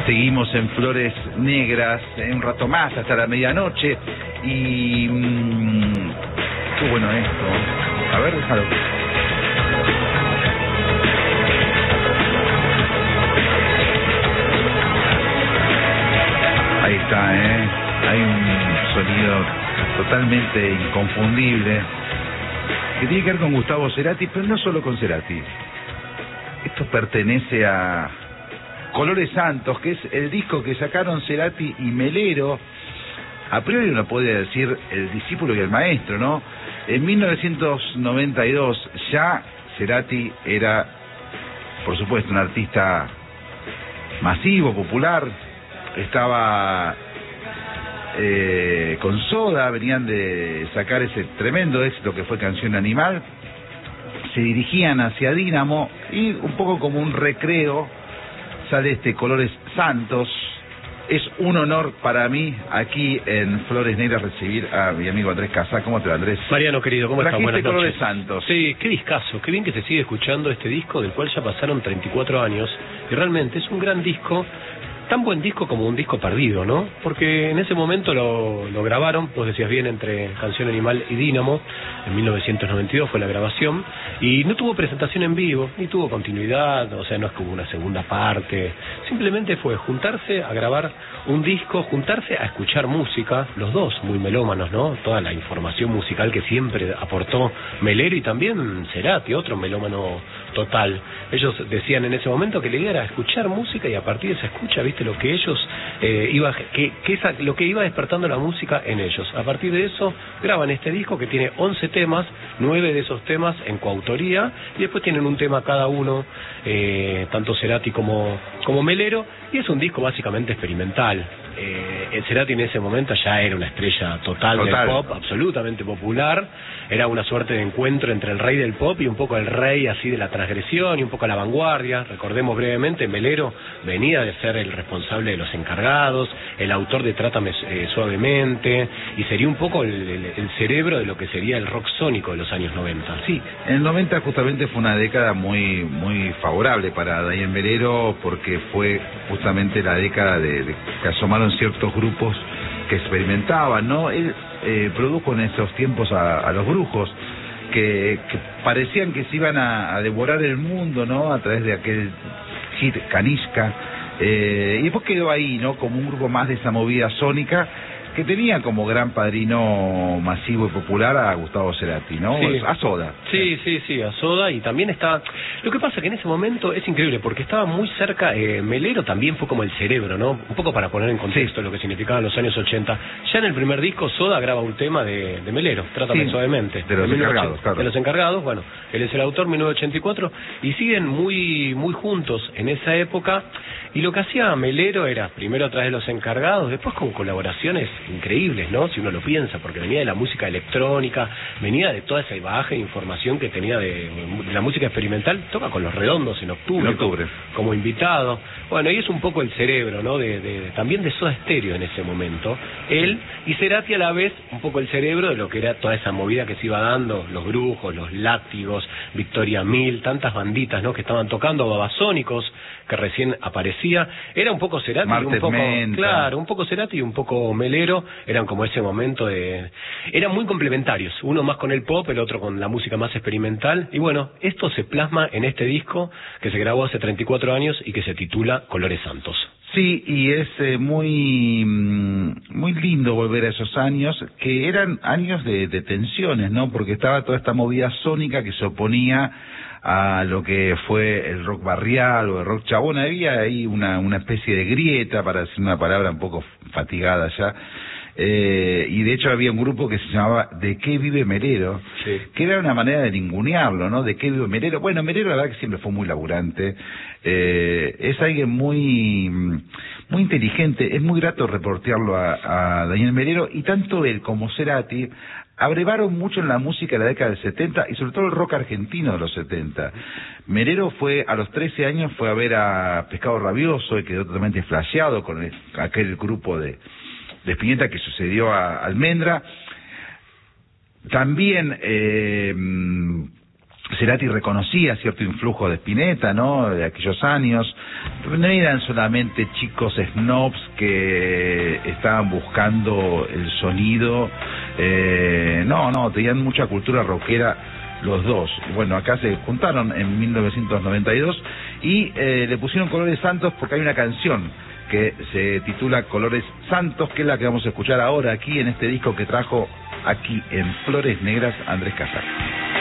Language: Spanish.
Seguimos en Flores Negras, un rato más hasta la medianoche. Y qué bueno esto. A ver, déjalo. Ahí está, hay un sonido totalmente inconfundible que tiene que ver con Gustavo Cerati, pero no solo con Cerati. Esto pertenece a Colores Santos, que es el disco que sacaron Cerati y Melero. A priori uno puede decir el discípulo y el maestro, ¿no? En 1992 ya Cerati era, por supuesto, un artista masivo, popular. Estaba con Soda, venían de sacar ese tremendo éxito que fue Canción Animal. Se dirigían hacia Dínamo y un poco como un recreo sale este Colores Santos. Es un honor para mí aquí en Flores Negras recibir a mi amigo Andrés Casá. ¿Cómo te va, Andrés? Mariano, querido, ¿cómo estás? Buenas noches. Colores Santos. Sí, qué discazo, qué bien que se sigue escuchando este disco del cual ya pasaron 34 años y realmente es un gran disco. Tan buen disco como un disco perdido, ¿no? Porque en ese momento lo grabaron, vos decías bien, entre Canción Animal y Dínamo, en 1992 fue la grabación, y no tuvo presentación en vivo, ni tuvo continuidad, o sea, no es como una segunda parte, simplemente fue juntarse a grabar un disco, juntarse a escuchar música, los dos muy melómanos, ¿no? Toda la información musical que siempre aportó Melero y también Cerati, otro melómano total. Ellos decían en ese momento que la idea era escuchar música y a partir de esa escucha, viste, lo que ellos lo que iba despertando la música en ellos. A partir de eso graban este disco que tiene 11 temas, 9 de esos temas en coautoría y después tienen un tema cada uno, tanto Cerati como Melero, y es un disco básicamente experimental. Cerati en ese momento ya era una estrella total del pop, absolutamente popular, era una suerte de encuentro entre el rey del pop y un poco el rey así de la transgresión y un poco la vanguardia. Recordemos brevemente, Melero venía de ser el responsable de Los Encargados, el autor de Trátame Suavemente, y sería un poco el cerebro de lo que sería el rock sónico de los años 90. Sí, en el 90 justamente fue una década muy favorable para Daniel Melero, porque fue justamente la década de que asomaron ciertos grupos que experimentaban, ¿no? Él produjo en esos tiempos a los Brujos, que parecían que se iban a devorar el mundo, ¿no? A través de aquel hit Canishka, y después quedó ahí, ¿no? Como un grupo más de esa movida sónica que tenía como gran padrino masivo y popular a Gustavo Cerati, ¿no? Sí. A Soda. Sí, a Soda, y también está... Lo que pasa que en ese momento es increíble, porque estaba muy cerca, Melero también fue como el cerebro, ¿no? Un poco para poner en contexto lo que significaban los años 80. Ya en el primer disco Soda graba un tema de Melero, Trátame Suavemente. De Los Encargados, claro. De Los Encargados, bueno, él es el autor, 1984, y siguen muy juntos en esa época, y lo que hacía Melero era, primero a través de Los Encargados, después con colaboraciones increíbles, ¿no? Si uno lo piensa, porque venía de la música electrónica, venía de toda esa bagaje de información que tenía de la música experimental, toca con Los Redondos en octubre. Como invitado. Bueno, y es un poco el cerebro, ¿no? También de Soda Stereo en ese momento. Él y Cerati a la vez, un poco el cerebro de lo que era toda esa movida que se iba dando, los Brujos, los Látigos, Victoria Mil, tantas banditas, ¿no? Que estaban tocando, Babasónicos, que recién aparecía. Era un poco Cerati, un poco Cerati y un poco Melero. Eran como ese momento eran muy complementarios, uno más con el pop, el otro con la música más experimental, y bueno, esto se plasma en este disco que se grabó hace 34 años y que se titula Colores Santos. Sí, y es muy lindo volver a esos años, que eran años de tensiones, ¿no? Porque estaba toda esta movida sónica que se oponía a lo que fue el rock barrial o el rock chabón. Había ahí una especie de grieta, para decir una palabra un poco fatigada ya, y de hecho había un grupo que se llamaba ¿De qué vive Melero? Sí. Que era una manera de ningunearlo, ¿no? ¿De qué vive Melero? Bueno, Melero la verdad que siempre fue muy laburante, es alguien muy inteligente, es muy grato reportearlo a Daniel Melero, y tanto él como Cerati abrevaron mucho en la música de la década del 70 y sobre todo el rock argentino de los 70. Melero a los 13 años fue a ver a Pescado Rabioso y quedó totalmente flasheado con aquel grupo de Spinetta que sucedió a Almendra. También Cerati reconocía cierto influjo de Spinetta, ¿no?, de aquellos años. No eran solamente chicos snobs que estaban buscando el sonido, no, tenían mucha cultura rockera los dos. Bueno, acá se juntaron en 1992 y le pusieron Colores Santos porque hay una canción que se titula Colores Santos, que es la que vamos a escuchar ahora aquí en este disco que trajo aquí en Flores Negras Andrés Casar.